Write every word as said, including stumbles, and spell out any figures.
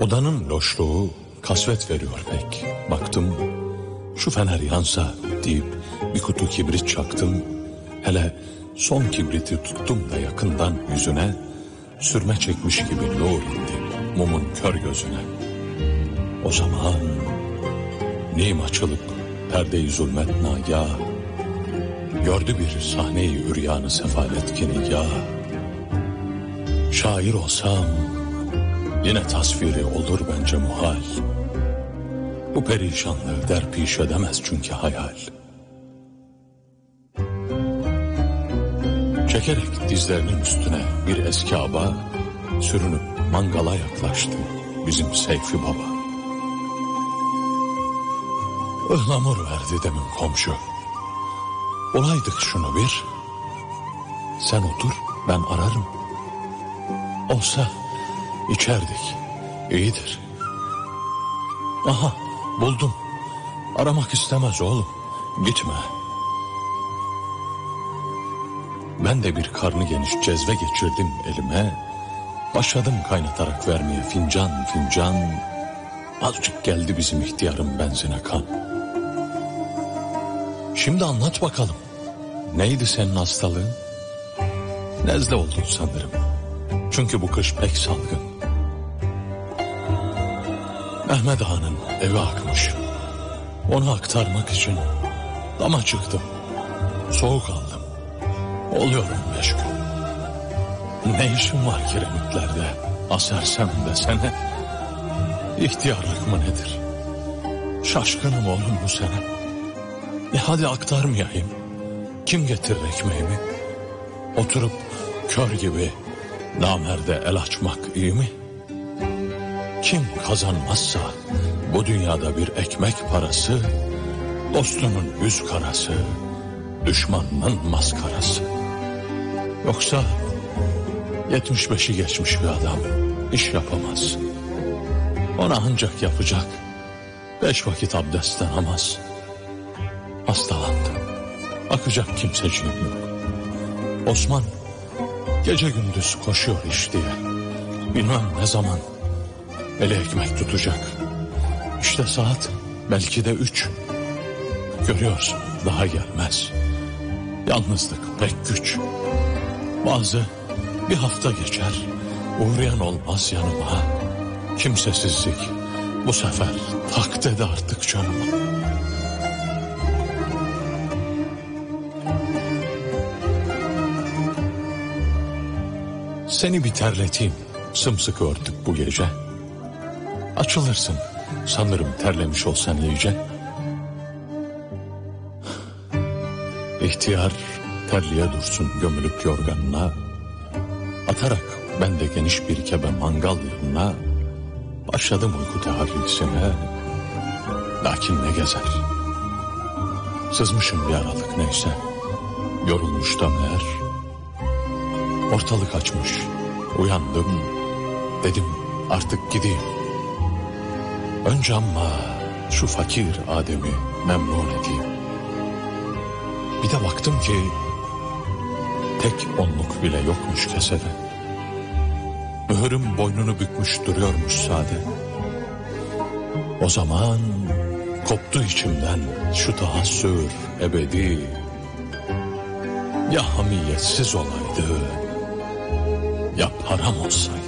Odanın loşluğu kasvet veriyor pek. Baktım şu fener yansa deyip bir kutu kibrit çaktım. Hele son kibriti tuttum da yakından yüzüne, sürme çekmiş gibi nur indi mumun kör gözüne. O zaman nim açılıp perde-i zulmet nagâh, gördü bir sahne-i üryanı sefalet ki nigâh. Şair olsam yine tasviri olur bence muhal. Bu perişanlığı derpiş edemez çünkü hayal. Çekerek dizlerinin üstüne bir eski aba, sürünüp mangala yaklaştı bizim Seyfi Baba. Ihlamur verdi demin komşu. Olaydık şunu bir, sen otur ben ararım. Olsa içerdik, iyidir. Aha buldum, aramak istemez oğlum, gitme. Ben de bir karnı geniş cezve geçirdim elime, başladım kaynatarak vermeye fincan fincan. Azıcık geldi bizim ihtiyarın benzine kan. Şimdi anlat bakalım, neydi senin hastalığın? Nezle oldun sanırım, çünkü bu kış pek salgın. Mehmet Ağa'nın evi akmış, onu aktarmak için dama çıktım, soğuk aldım. Oluyorum beş gün. Ne işim var kiremitlerde, asersem desene. İhtiyarlık mı nedir? Şaşkınım oğlum bu sene. E hadi aktarmayayım. Kim getirir ekmeğimi? Oturup kör gibi namerde el açmak iyi mi? Kim kazanmazsa bu dünyada bir ekmek parası, dostunun yüz karası, düşmanının maskarası. Yoksa yetmiş beşi geçmiş bir adam iş yapamaz. Ona ancak yapacak beş vakit abdestten namaz. Hastalandı, akacak kimseciğim yok. Osman gece gündüz koşuyor iş diye, bilmem ne zaman eli ekmek tutacak. İşte saat belki de üç. Görüyorsun daha gelmez. Yalnızlık pek güç. Bazı bir hafta geçer, uğrayan olmaz yanıma. Kimsesizlik bu sefer tak dedi artık canıma. Seni bir terleteyim, sımsıkı örtük bu gece. Açılırsın, sanırım terlemiş olsan iyice. İhtiyar terliye dursun gömülüp yorganına, atarak ben de geniş bir kebe mangal yanına, başladım uyku teharrisine. Lakin ne gezer, sızmışım bir aralık neyse, yorulmuş da meğer. Ortalık açmış, uyandım, dedim artık gideyim. Önce ama şu fakir Adem'i memnun edeyim. Bir de baktım ki tek onluk bile yokmuş kesede. Mühürüm boynunu bükmüş duruyormuş sade. O zaman koptu içimden şu tahassür ebedi. Ya hamiyetsiz olaydı, ya param olsaydı.